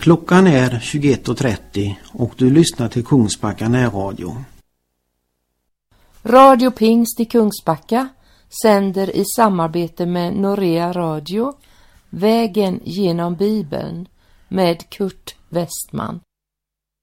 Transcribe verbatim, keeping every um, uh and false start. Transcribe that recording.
Klockan är tjugoett och trettio och du lyssnar till Kungsbacka närradio. Radio Pingst i Kungsbacka sänder i samarbete med Norea Radio Vägen genom Bibeln med Kurt Westman.